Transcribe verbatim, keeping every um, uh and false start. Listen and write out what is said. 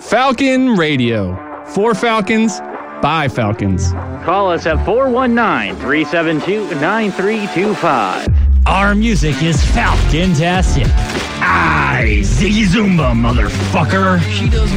Falcon Radio. For Falcons, by Falcons. Call us at four one nine, three seven two, nine three two five. Our music is Falcon-tastic. Aye, Ziggy Zoomba, motherfucker. She does